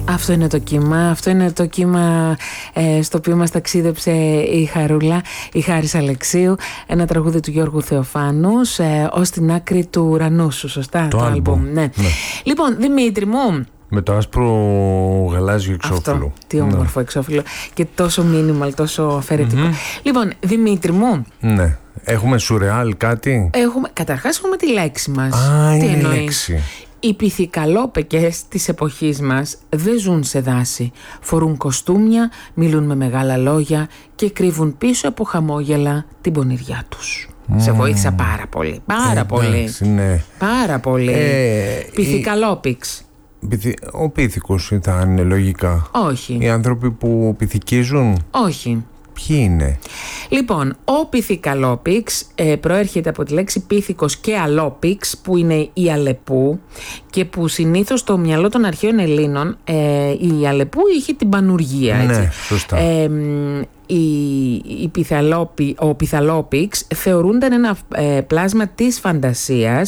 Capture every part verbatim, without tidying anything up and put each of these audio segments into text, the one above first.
Αυτό είναι το κύμα, αυτό είναι το κύμα ε, στο οποίο μας ταξίδεψε η Χαρούλα, η Χάρης Αλεξίου, ένα τραγούδι του Γιώργου Θεοφάνους, ε, ως την άκρη του ουρανού σου, σωστά, το, το άλμπουμ, ναι. ναι. Λοιπόν, Δημήτρη μου, με το άσπρο γαλάζιο εξώφυλλο. Αυτό, τι όμορφο ναι. εξώφυλλο και τόσο μίνιμαλ, τόσο αφαιρετικό. Mm-hmm. Λοιπόν, Δημήτρη μου. Ναι. Έχουμε σουρεάλ κάτι. Έχουμε, καταρχάς έχουμε τη λέξη μας. Α, τι είναι εννοεί? λέξη. Οι πυθικαλόπαικες της εποχής μας δεν ζουν σε δάση. Φορούν κοστούμια, μιλούν με μεγάλα λόγια και κρύβουν πίσω από χαμόγελα την πονηριά τους. Mm. Σε βοήθησα πάρα πολύ. Πάρα ε, πολύ. Εντάξει, ναι. Πάρα πολύ. Ε, Πυθικαλόπιξ. Ο πίθηκος θα είναι λογικά. Όχι. Οι άνθρωποι που πυθικίζουν. Όχι. Ποιοι είναι? Λοιπόν, ο πυθικαλόπιξ ε, προέρχεται από τη λέξη πίθηκος και αλόπιξ, που είναι η Αλεπού, και που συνήθως στο μυαλό των αρχαίων Ελλήνων ε, η Αλεπού είχε την πανουργία, έτσι. Ναι, σωστά. Ε, η, η πιθαλόπι, ο πιθαλόπιξ θεωρούνταν ένα ε, πλάσμα της φαντασίας,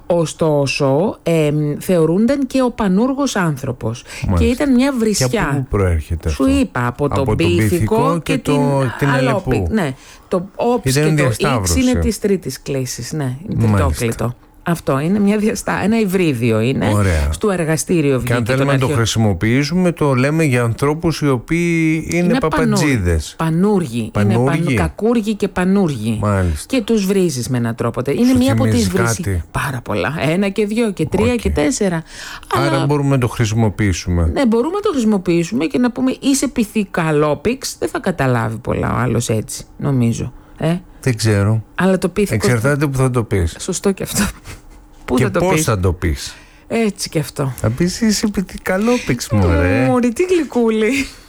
ωστόσο ε, θεωρούνταν και ο πανούργος άνθρωπος. Μάλιστα. Και ήταν μια βρισιά. Και από πού προέρχεται Σου αυτό? είπα, από, από τον πίθηκο και, και το, την Αλεπού. Ναι, το όψ και το ίξ είναι της τρίτης κλίσης. Ναι, είναι τριτόκλητο. Αυτό είναι μια διαστά, ένα υβρίδιο είναι. Ωραία. Στο εργαστήριο βγήκε. Και αν θέλουμε να το χρησιμοποιήσουμε, το λέμε για ανθρώπους οι οποίοι είναι, είναι παπατζίδες. Πανούργοι. Είναι πανου, κακούργοι και πανούργοι. Μάλιστα. Και τους βρίζεις με έναν τρόπο. Είναι σου μία από τις βρύσεις. Πάρα πολλά. Ένα και δύο και τρία okay. και τέσσερα. Άρα αλλά... μπορούμε να το χρησιμοποιήσουμε. Ναι, μπορούμε να το χρησιμοποιήσουμε και να πούμε είσαι πυθικαλόπιξ. Δεν θα καταλάβει πολλά ο άλλος έτσι, νομίζω. Ε? Δεν ξέρω. Αλλά το πίθηκο. Εξαρτάται που θα το πεις. Σωστό και αυτό. Πού και θα το πώς πεις? θα το πεις? Έτσι και αυτό. Θα πεις είσαι πυθικαλόπιξ μου, ρε. Μωρή, τι γλυκούλη.